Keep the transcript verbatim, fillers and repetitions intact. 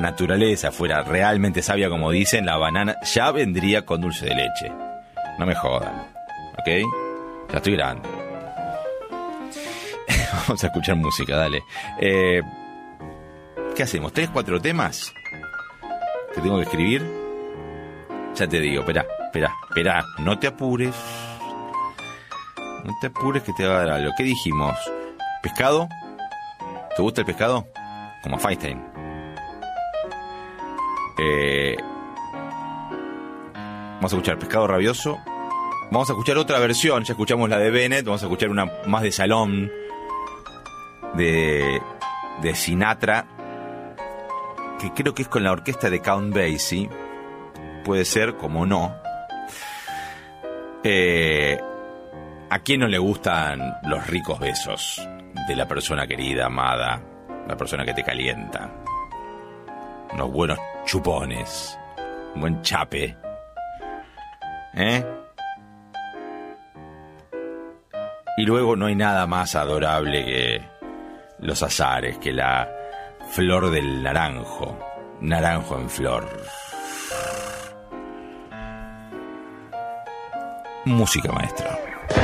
naturaleza fuera realmente sabia, como dicen, la banana ya vendría con dulce de leche. No me jodan, ¿ok? Ya estoy grande. Vamos a escuchar música, dale. Eh, ¿Qué hacemos? ¿Tres, cuatro temas que tengo que escribir? Ya te digo, espera, espera, espera, no te apures. No te apures que te va a dar algo. ¿Qué dijimos? ¿Pescado? ¿Te gusta el pescado? Como Feinstein. Eh, vamos a escuchar Pescado Rabioso. Vamos a escuchar otra versión. Ya escuchamos la de Bennett. Vamos a escuchar una más de salón. De, de Sinatra. Que creo que es con la orquesta de Count Basie. Puede ser, como no. Eh, ¿A quién no le gustan los ricos besos de la persona querida, amada? La persona que te calienta. Unos buenos chupones. Un buen chape. ¿Eh? Y luego no hay nada más adorable que los azares, que la flor del naranjo. Naranjo en flor. Música, maestro.